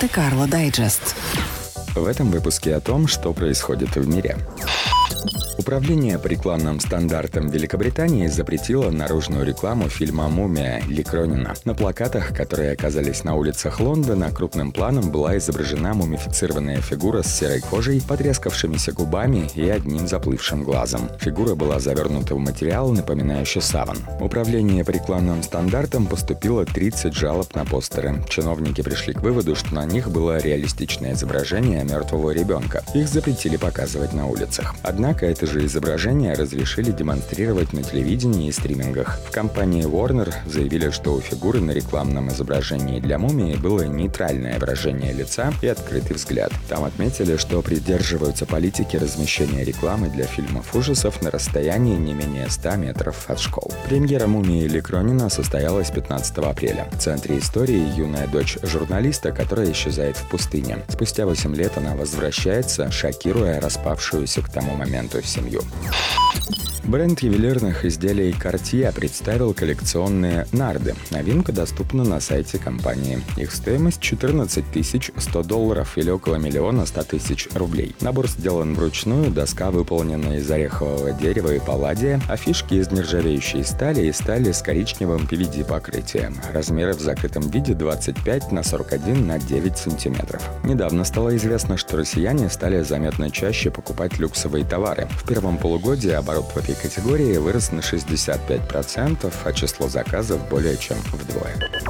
Монте-Карло Дайджест. В этом выпуске о том, что происходит в мире. Управление по рекламным стандартам Великобритании запретило наружную рекламу фильма «Мумия» Ли Кронина. На плакатах, которые оказались на улицах Лондона, крупным планом была изображена мумифицированная фигура с серой кожей, потрескавшимися губами и одним заплывшим глазом. Фигура была завернута в материал, напоминающий саван. Управление по рекламным стандартам поступило 30 жалоб на постеры. Чиновники пришли к выводу, что на них было реалистичное изображение мертвого ребенка. Их запретили показывать на улицах. Однако это же изображение разрешили демонстрировать на телевидении и стримингах. В компании Warner заявили, что у фигуры на рекламном изображении для мумии было нейтральное выражение лица и открытый взгляд. Там отметили, что придерживаются политики размещения рекламы для фильмов ужасов на расстоянии не менее 100 метров от школ. Премьера «Мумии» Ли Кронина состоялась 15 апреля. В центре истории юная дочь журналиста, которая исчезает в пустыне. Спустя 8 лет она возвращается, шокируя распавшуюся к тому моменту семью. Бренд ювелирных изделий Cartier представил коллекционные нарды. Новинка доступна на сайте компании. Их стоимость $14 100 или около 1 100 000 рублей. Набор сделан вручную, доска выполнена из орехового дерева и палладия, а фишки из нержавеющей стали и стали с коричневым PVD-покрытием. Размеры в закрытом виде 25 на 41 на 9 сантиметров. Недавно стало известно, что россияне стали заметно чаще покупать люксовые товары. В первом полугодии оборот в этой категории вырос на 65%, а число заказов более чем вдвое.